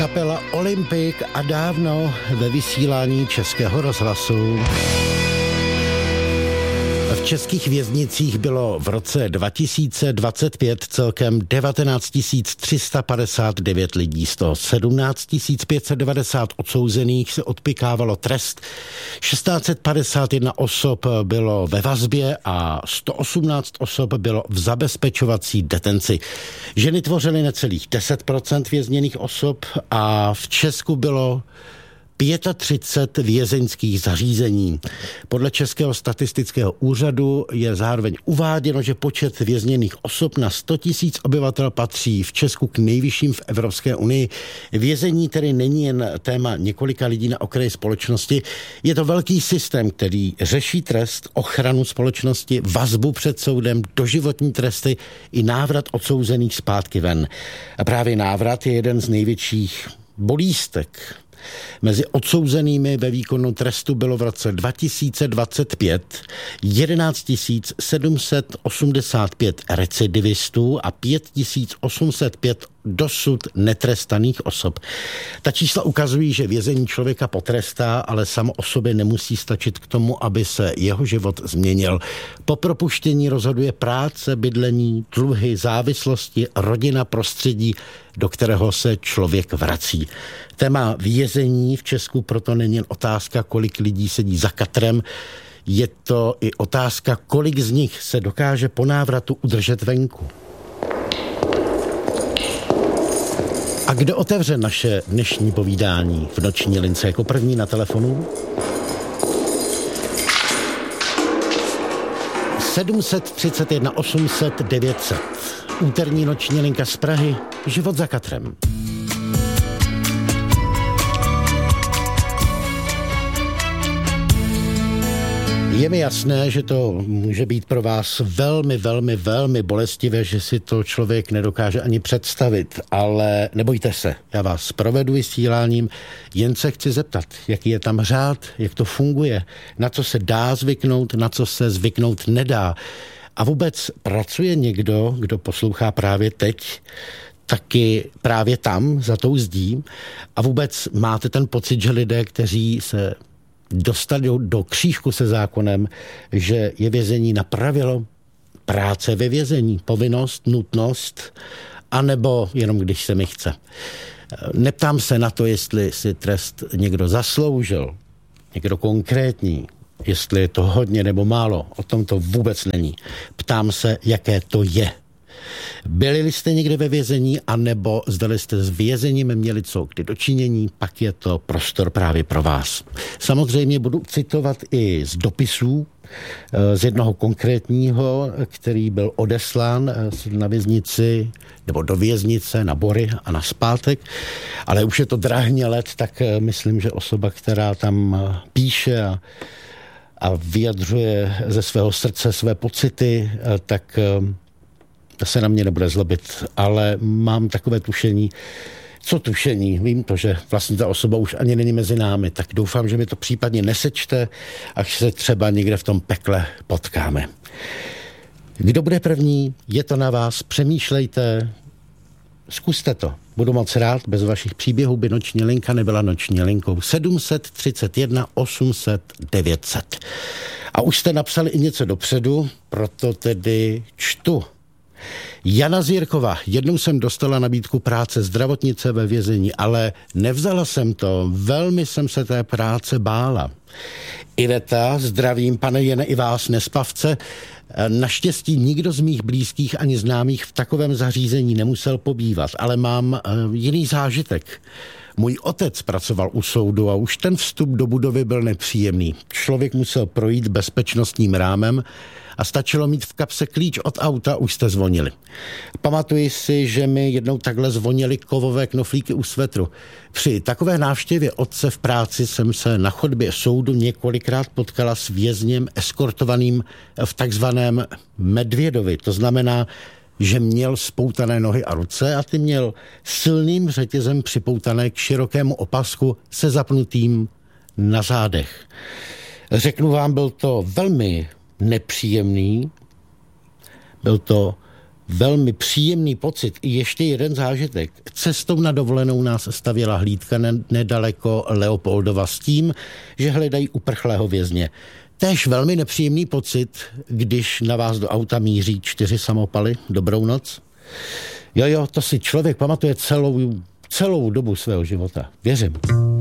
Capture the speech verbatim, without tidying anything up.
kapela Olympik a dávno ve vysílání Českého rozhlasu. V českých věznicích bylo v roce dva tisíce dvacet pět celkem devatenáct tisíc tři sta padesát devět lidí, z toho sedmnáct tisíc pět set devadesát odsouzených se odpykávalo trest, šest set padesát jedna osob bylo ve vazbě a sto osmnáct osob bylo v zabezpečovací detenci. Ženy tvořily necelých deset procent vězněných osob a v Česku bylo třicet pět vězeňských zařízení. Podle Českého statistického úřadu je zároveň uváděno, že počet vězněných osob na sto tisíc obyvatel patří v Česku k nejvyšším v Evropské unii. Vězení tedy není jen téma několika lidí na okraji společnosti, je to velký systém, který řeší trest, ochranu společnosti, vazbu před soudem, doživotní tresty i návrat odsouzených zpátky ven. A právě návrat je jeden z největších bolístek. Mezi odsouzenými ve výkonu trestu bylo v roce dva tisíce dvacet pět jedenáct tisíc sedm set osmdesát pět recidivistů a pět tisíc osm set pět dosud netrestaných osob. Ta čísla ukazují, že vězení člověka potrestá, ale samo o sobě nemusí stačit k tomu, aby se jeho život změnil. Po propuštění rozhoduje práce, bydlení, dluhy, závislosti, rodina, prostředí, do kterého se člověk vrací. Téma vězení v Česku proto není jen otázka, kolik lidí sedí za katrem, je to i otázka, kolik z nich se dokáže po návratu udržet venku. A kdo otevře naše dnešní povídání v noční lince jako první na telefonu? sedm set třicet jedna osm set devět set. Úterní noční linka z Prahy. Život za katrem. Je mi jasné, že to může být pro vás velmi, velmi, velmi bolestivé, že si to člověk nedokáže ani představit, ale nebojte se, já vás provedu vysíláním, jen se chci zeptat, jaký je tam řád, jak to funguje, na co se dá zvyknout, na co se zvyknout nedá. A vůbec pracuje někdo, kdo poslouchá právě teď, taky právě tam, za tou zdí, a vůbec máte ten pocit, že lidé, kteří se dostali do, do křížku se zákonem, že je vězení napravilo práce ve vězení, povinnost, nutnost, anebo jenom když se mi chce. Neptám se na to, jestli si trest někdo zasloužil, někdo konkrétní, jestli je to hodně nebo málo, o tom to vůbec není. Ptám se, jaké to je. Byli jste někde ve vězení, anebo zdali jste s vězením měli co kdy dočinění, pak je to prostor právě pro vás. Samozřejmě budu citovat i z dopisů, z jednoho konkrétního, který byl odeslán na věznici, nebo do věznice, na Bory a na zpátek, ale už je to drahně let, tak myslím, že osoba, která tam píše a a vyjadřuje ze svého srdce své pocity, tak se na mě nebude zlobit, ale mám takové tušení, co tušení, vím to, že vlastně ta osoba už ani není mezi námi, tak doufám, že mi to případně nesečte, až se třeba někde v tom pekle potkáme. Kdo bude první, je to na vás, přemýšlejte, zkuste to. Budu moc rád, bez vašich příběhů by noční linka nebyla noční linkou. sedm set třicet jedna osm set devět set. A už jste napsali i něco dopředu, proto tedy čtu. Jana Zírková, jednou jsem dostala nabídku práce zdravotnice ve vězení, ale nevzala jsem to, velmi jsem se té práce bála. Iveta, zdravím pane Jene i vás nespavce, naštěstí nikdo z mých blízkých ani známých v takovém zařízení nemusel pobývat, ale mám jiný zážitek. Můj otec pracoval u soudu a už ten vstup do budovy byl nepříjemný. Člověk musel projít bezpečnostním rámem a stačilo mít v kapse klíč od auta, už jste zvonili. Pamatuji si, že mi jednou takhle zvonili kovové knoflíky u svetru. Při takové návštěvě otce v práci jsem se na chodbě soudu několikrát potkala s vězněm eskortovaným v takzvaném medvědovi. To znamená, že měl spoutané nohy a ruce a ty měl silným řetězem připoutané k širokému opasku se zapnutým na zádech. Řeknu vám, byl to velmi nepříjemný, byl to velmi příjemný pocit, i ještě jeden zážitek. Cestou na dovolenou nás stavěla hlídka nedaleko Leopoldova s tím, že hledají uprchlého vězně. Též velmi nepříjemný pocit, když na vás do auta míří čtyři samopaly. Dobrou noc. Jo, jo, to si člověk pamatuje celou, celou dobu svého života. Věřím.